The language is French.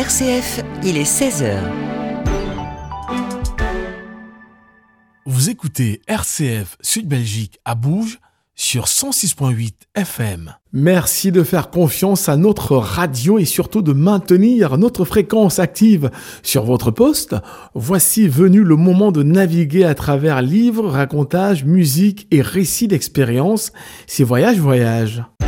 RCF, il est 16h. Vous écoutez RCF Sud-Belgique à Bourges sur 106.8 FM. Merci de faire confiance à notre radio et surtout de maintenir notre fréquence active sur votre poste. Voici venu le moment de naviguer à travers livres, racontages, musique et récits d'expériences. C'est Voyage.